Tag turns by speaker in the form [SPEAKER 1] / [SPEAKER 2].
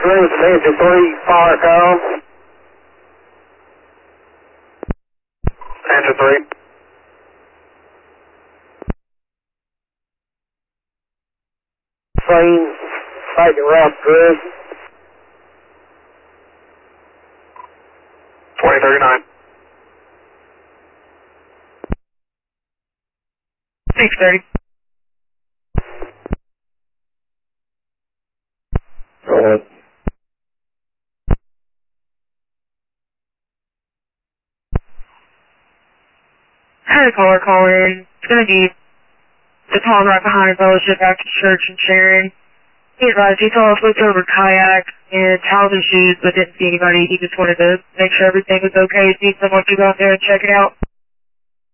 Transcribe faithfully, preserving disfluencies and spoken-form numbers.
[SPEAKER 1] three, Safety three, fire call. Answer three. Same, second route grid. twenty thirty-nine.
[SPEAKER 2] six thirty.
[SPEAKER 1] Go ahead.
[SPEAKER 2] I had a caller call in. It's going to be the town right behind Fellowship Baptist Church in Sharon. He advised he saw a flipped over kayak and towels and shoes, but didn't see anybody. He just wanted to make sure everything was okay. See if someone could go out there and check it out.